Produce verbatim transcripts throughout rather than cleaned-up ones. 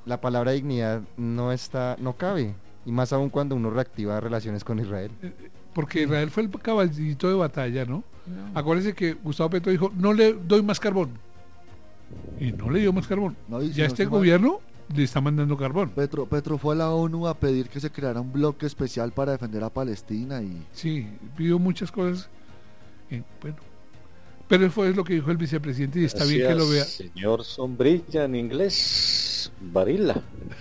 la palabra dignidad no está, no cabe, y más aún cuando uno reactiva relaciones con Israel. Porque Israel fue el caballito de batalla, ¿no? No. Acuérdense que Gustavo Petro dijo, no le doy más carbón. Y no le dio más carbón. No, si ya no este gobierno mal, le está mandando carbón. Petro, Petro fue a la ONU a pedir que se creara un bloque especial para defender a Palestina y... Sí, pidió muchas cosas. Eh, bueno, pero eso fue lo que dijo el vicepresidente y está Gracias, bien que lo vea. Señor Sombrilla en inglés, Varila.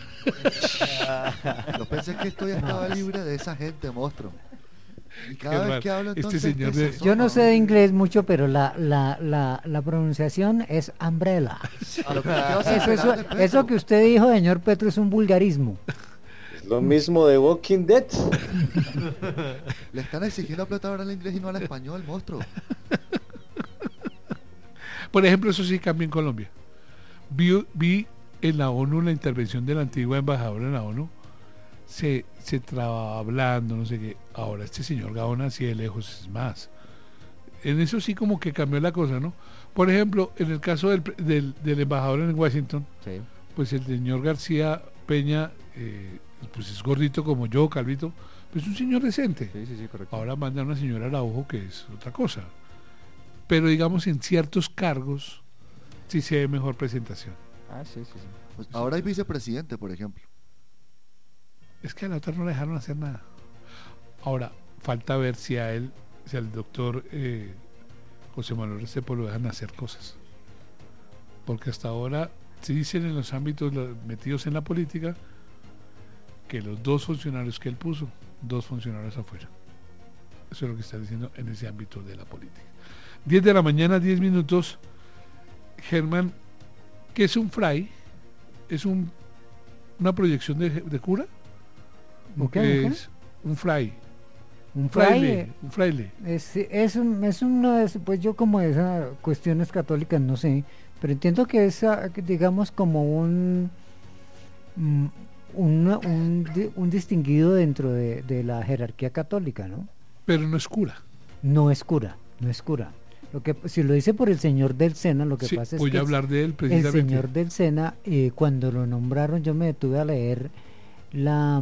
Yo pensé que esto ya estaba libre de esa gente, monstruo. Y cada vez que hablo, entonces, este señor de... Yo no sé de inglés mucho, pero la la, la, la pronunciación es umbrella. eso, eso, eso que usted dijo, señor Petro, es un vulgarismo. Es lo mismo de Walking Dead. Le están exigiendo plata ahora al inglés y no al español, monstruo. Por ejemplo, eso sí cambia en Colombia. Vi, vi en la ONU la intervención de la antigua embajadora en la ONU. Se, se trababa hablando, no sé qué. Ahora este señor Gaona así de lejos es más. En eso sí como que cambió la cosa, ¿no? Por ejemplo, en el caso del, del, del embajador en Washington, sí, pues el señor García Peña, eh, pues es gordito como yo, calvito, pero es un señor decente. Sí, sí, sí, correcto. Ahora manda a una señora Araujo que es otra cosa. Pero digamos en ciertos cargos sí se ve mejor presentación. Ah, sí, sí, sí. Pues ahora hay vicepresidente, por ejemplo. Es que a la otra no le dejaron hacer nada. Ahora, falta ver si a él, si al doctor eh, José Manuel Restrepo lo dejan hacer cosas. Porque hasta ahora se dicen en los ámbitos metidos en la política que los dos funcionarios que él puso, dos funcionarios afuera. Eso es lo que está diciendo en ese ámbito de la política. diez de la mañana, diez minutos. Germán, ¿qué es un fray? ¿Es un, una proyección de, de cura? ¿O qué, qué es? Un fray. Un fraile. fraile. Un fraile. Es, es, un, es una, pues yo como esas cuestiones católicas no sé, pero entiendo que es, digamos, como un, un, un, un distinguido dentro de, de la jerarquía católica, ¿no? Pero no es cura. No es cura, no es cura. Lo que, si lo dice por el señor del Sena, lo que sí, pasa es voy que a hablar de él precisamente. El señor del Sena, eh, cuando lo nombraron, yo me detuve a leer la,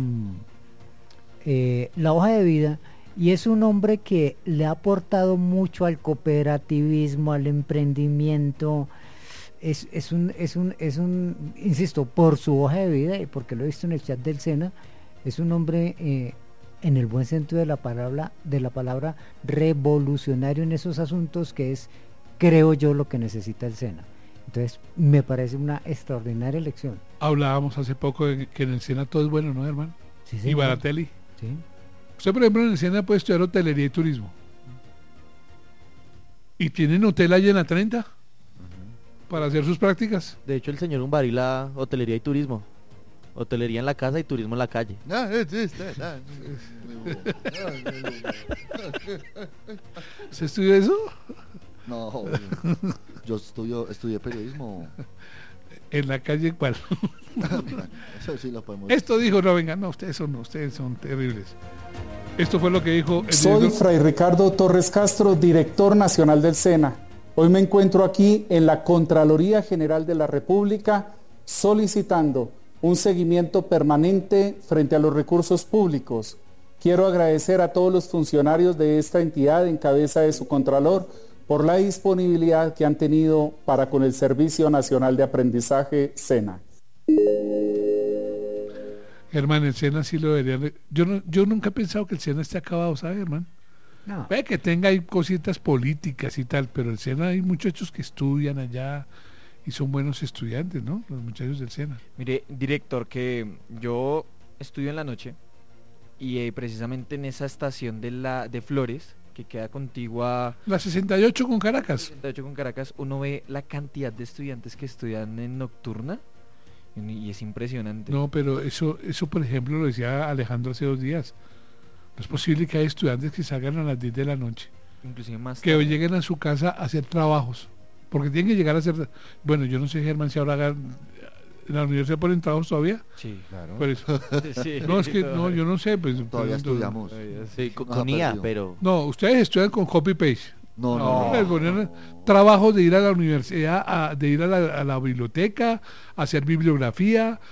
eh, la hoja de vida, y es un hombre que le ha aportado mucho al cooperativismo, al emprendimiento. Es, es un, es un, es un, insisto, por su hoja de vida y porque lo he visto en el chat del Sena, es un hombre eh, en el buen sentido de la palabra, de la palabra revolucionario en esos asuntos, que es, creo yo, lo que necesita el Sena. Entonces, me parece una extraordinaria elección. Hablábamos hace poco de que en el Sena todo es bueno, ¿no, hermano? Sí, sí, y Baratelli. Sí. Usted, por ejemplo, en el Sena puede estudiar hotelería y turismo. ¿Y tienen hotel allá en la treinta? Uh-huh. Para hacer sus prácticas. De hecho, el señor Umbarila, hotelería y turismo. Hotelería en la casa y turismo en la calle. ¿Se estudió eso? No, yo estudio, estudié periodismo. ¿En la calle cuál? Eso sí lo podemos Esto dijo, no, venga, no, ustedes son, ustedes son terribles. Esto fue lo que dijo el Soy director... Fray Ricardo Torres Castro, director nacional del Sena. Hoy me encuentro aquí en la Contraloría General de la República solicitando un seguimiento permanente frente a los recursos públicos. Quiero agradecer a todos los funcionarios de esta entidad en cabeza de su Contralor por la disponibilidad que han tenido para con el Servicio Nacional de Aprendizaje SENA. Germán, el SENA sí lo debería... Yo, no, yo nunca he pensado que el SENA esté acabado, ¿sabes, Germán? No. Puede que tenga ahí cositas políticas y tal, pero el SENA hay muchachos que estudian allá y son buenos estudiantes, ¿no? Los muchachos del SENA. Mire, director, que yo estudio en la noche y eh, precisamente en esa estación de la de Flores, que queda contigua... La sesenta y ocho con Caracas. sesenta y ocho con Caracas, uno ve la cantidad de estudiantes que estudian en nocturna y, y es impresionante. No, pero eso, eso por ejemplo lo decía Alejandro hace dos días. No es posible que haya estudiantes que salgan a las diez de la noche. Inclusive más que hoy lleguen a su casa a hacer trabajos. Porque tienen que llegar a hacer... Bueno, yo no sé, Germán, si ahora hagan... ¿En la universidad ponen trabajos todavía? Sí, claro. Por eso. Sí, no, es que no, yo no sé. Pues, todavía estudiamos. Sí, con, con I A, pero... No, ustedes estudian con copy-paste. No, no, no, les ponen no. Trabajos de ir a la universidad, a, de ir a la, a la biblioteca, a hacer bibliografía,